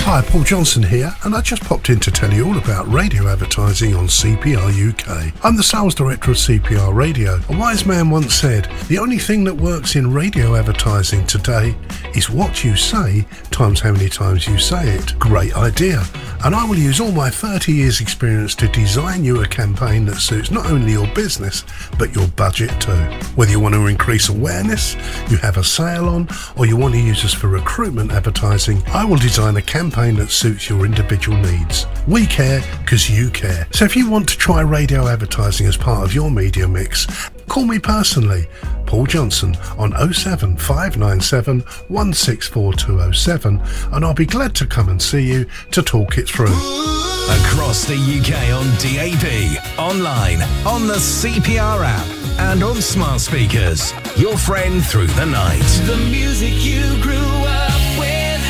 Hi, Paul Johnson here, and I just popped in to tell you all about radio advertising on CPR UK. I'm the sales director of CPR Radio. A wise man once said, the only thing that works in radio advertising today is what you say times how many times you say it. Great idea. And I will use all my 30 years experience to design you a campaign that suits not only your business, but your budget too. Whether you want to increase awareness, you have a sale on, or you want to use us for recruitment advertising, I will design a campaign that suits your individual needs. We care because you care. So if you want to try radio advertising as part of your media mix, call me personally, Paul Johnson, on 07597 164207, and I'll be glad to come and see you to talk it through. Across the UK on DAB, online, on the CPR app, and on smart speakers. Your friend through the night. The music you grew up with,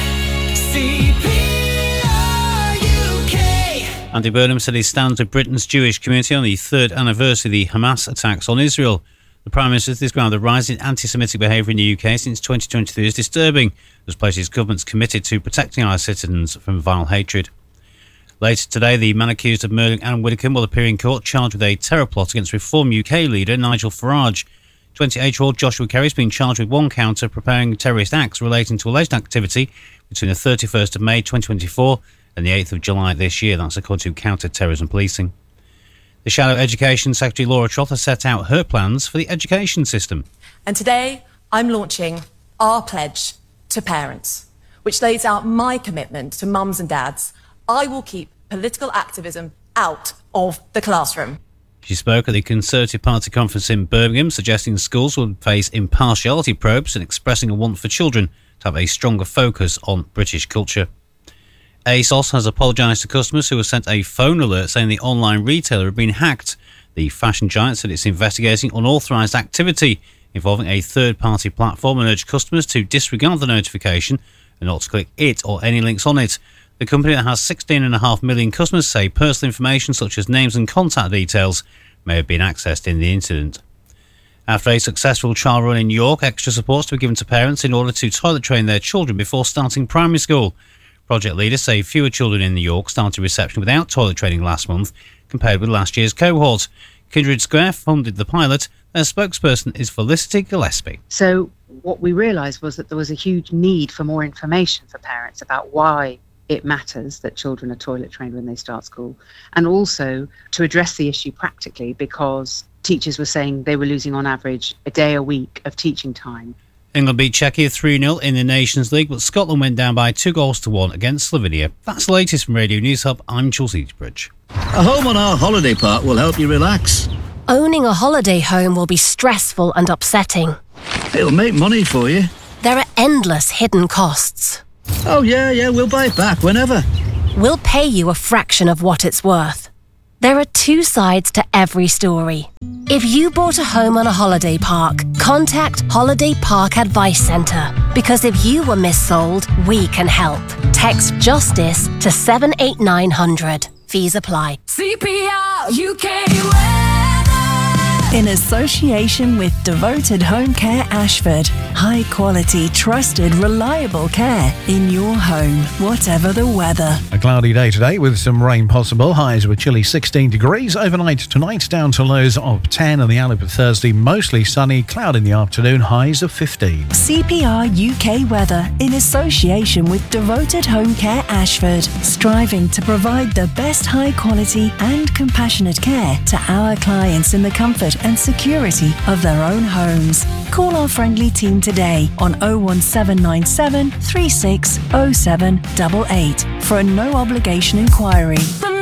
CPR UK. Andy Burnham said he stands with Britain's Jewish community on the third anniversary of the Hamas attacks on Israel. The Prime Minister described the rising anti-Semitic behaviour in the UK since 2023 as disturbing, as places governments committed to protecting our citizens from vile hatred. Later today, the man accused of murdering Anne Widdecombe will appear in court, charged with a terror plot against Reform UK leader Nigel Farage. 28-year-old Joshua Kerry has been charged with one count of preparing terrorist acts relating to alleged activity between the 31st of May 2024 and the 8th of July this year. That's according to counter-terrorism policing. The Shadow Education Secretary Laura Trott has set out her plans for the education system. And today, I'm launching our pledge to parents, which lays out my commitment to mums and dads. I will keep political activism out of the classroom. She spoke at the Conservative Party conference in Birmingham, suggesting schools would face impartiality probes and expressing a want for children to have a stronger focus on British culture. ASOS has apologised to customers who were sent a phone alert saying the online retailer had been hacked. The fashion giant said it's investigating unauthorised activity involving a third-party platform and urged customers to disregard the notification and not to click it or any links on it. The company that has 16.5 million customers say personal information such as names and contact details may have been accessed in the incident. After a successful trial run in York, extra supports to be given to parents in order to toilet train their children before starting primary school. Project leaders say fewer children in New York started reception without toilet training last month compared with last year's cohort. Kindred Square funded the pilot. Their spokesperson is Felicity Gillespie. So what we realised was that there was a huge need for more information for parents about why it matters that children are toilet trained when they start school, and also to address the issue practically, because teachers were saying they were losing on average a day a week of teaching time. England beat Czechia 3-0 in the Nations League, but Scotland went down by 2-1 against Slovenia. That's the latest from Radio News Hub. I'm Jules Eastbridge. A home on our holiday park will help you relax. Owning a holiday home will be stressful and upsetting. It'll make money for you. There are endless hidden costs. Oh, yeah, we'll buy it back whenever. We'll pay you a fraction of what it's worth. There are two sides to every story. If you bought a home on a holiday park, contact Holiday Park Advice Centre, because if you were missold, we can help. Text JUSTICE to 78900. Fees apply. CPR UK weather. In association with Devoted Home Care Ashford. High quality, trusted, reliable care in your home, whatever the weather. A cloudy day today with some rain possible. Highs were chilly 16 degrees. Overnight tonight down to lows of 10, and the outlook for Thursday mostly sunny, cloud in the afternoon, highs of 15. CPR UK weather in association with Devoted Home Care Ashford. Striving to provide the best high quality and compassionate care to our clients in the comfort and security of their own homes. Call our friendly team today on 01797 360788 for a no obligation inquiry.